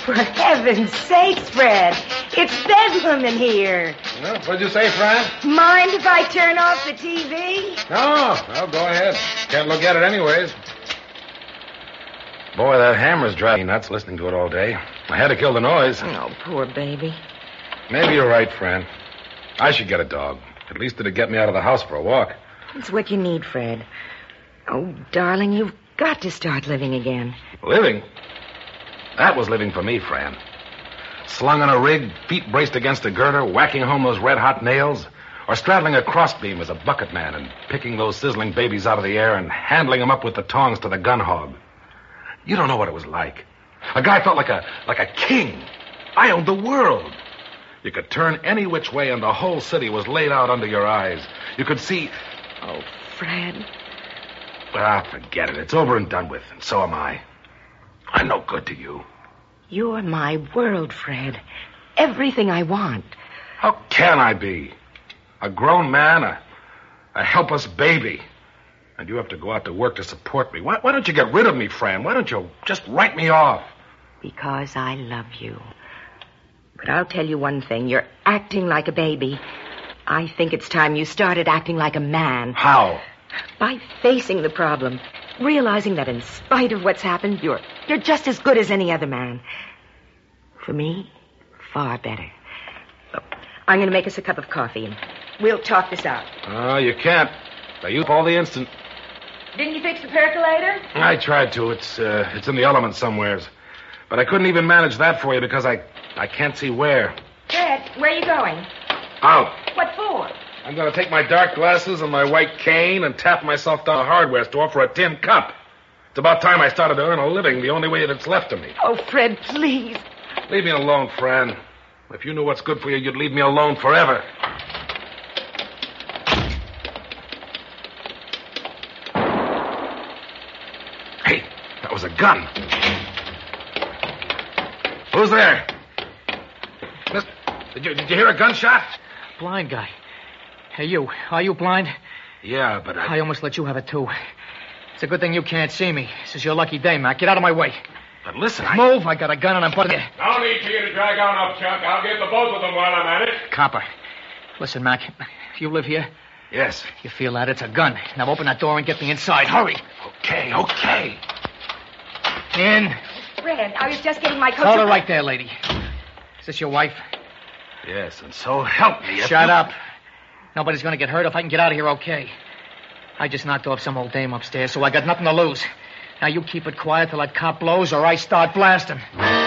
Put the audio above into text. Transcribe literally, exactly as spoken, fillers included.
For heaven's sakes, Fred. It's Bedlam in here. Well, what'd you say, Fran? Mind if I turn off the T V? No, no, go ahead. Can't look at it anyways. Boy, that hammer's driving me nuts listening to it all day. I had to kill the noise. Oh, poor baby. Maybe you're right, Fran. I should get a dog. At least it'd get me out of the house for a walk. It's what you need, Fred. Oh, darling, you've got to start living again. Living? That was living for me, Fran. Slung on a rig, feet braced against a girder, whacking home those red-hot nails, or straddling a crossbeam as a bucket man and picking those sizzling babies out of the air and handling them up with the tongs to the gun hog. You don't know what it was like. A guy felt like a like a king. I owned the world. You could turn any which way and the whole city was laid out under your eyes. You could see... Oh, Fred. Ah, forget it. It's over and done with, and so am I. I'm no good to you. You're my world, Fred. Everything I want. How can I be? A grown man, a, a helpless baby. And you have to go out to work to support me. Why, why don't you get rid of me, Fran? Why don't you just write me off? Because I love you. But I'll tell you one thing. You're acting like a baby. I think it's time you started acting like a man. How? By facing the problem. Realizing that in spite of what's happened, you're you're just as good as any other man. For me, far better. Look, I'm going to make us a cup of coffee, and we'll talk this out. Oh, you can't. I use all the instant. Didn't you fix the percolator? I tried to. It's uh, it's in the elements somewheres. But I couldn't even manage that for you because I, I can't see where. Fred, where are you going? Out. What for? I'm going to take my dark glasses and my white cane and tap myself down the hardware store for a tin cup. It's about time I started to earn a living the only way that's left of me. Oh, Fred, please. Leave me alone, Fran. If you knew what's good for you, you'd leave me alone forever. Hey, that was a gun. Who's there? Listen, did you, did you hear a gunshot? Blind guy. Hey, you. Are you blind? Yeah, but I... I almost let you have it, too. It's a good thing you can't see me. This is your lucky day, Mac. Get out of my way. But listen, I... Move. I got a gun and I'm putting it... No need for you to drag on up, Chuck. I'll get the both of them while I'm at it. Copper. Listen, Mac. You live here? Yes. You feel that? It's a gun. Now open that door and get me inside. Hurry. Okay, okay. In. Fred, I was just getting my coat. Hold her right there, lady. Is this your wife? Yes, and so help me. if Shut you- up. Nobody's going to get hurt if I can get out of here okay. I just knocked off some old dame upstairs, so I got nothing to lose. Now you keep it quiet till that cop blows or I start blasting.